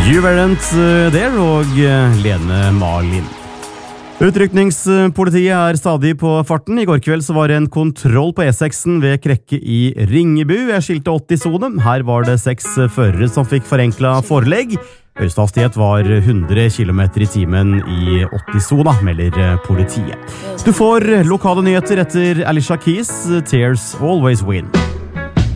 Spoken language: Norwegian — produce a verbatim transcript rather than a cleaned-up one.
You weren't there, og Lene Marlin. Utrykningspolitiet er stadig på farten. I går kveld så var det en kontroll på E seks-en ved Krekke i Ringebu. Jeg skilte åtti-sone. Her var det seks førere som fikk forenklet forelegg. Høyeste hastighet var hundre kilometer i timen i åtti-sona, melder politiet. Du får lokale nyheter etter Alicia Keys, Tears Always Win.